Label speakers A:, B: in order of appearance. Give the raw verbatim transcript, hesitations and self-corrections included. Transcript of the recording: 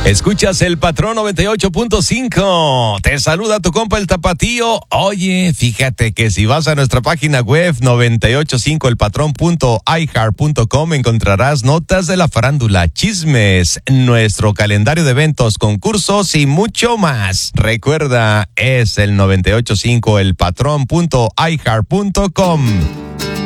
A: Escuchas el Patrón noventa y ocho punto cinco. Te saluda tu compa el Tapatío. Oye, fíjate que si vas a nuestra página web noventa y ocho punto cinco el patrón punto i heart punto com encontrarás notas de la farándula, chismes, nuestro calendario de eventos, concursos y mucho más. Recuerda, es el noventa y ocho punto cinco el patrón punto i heart punto com.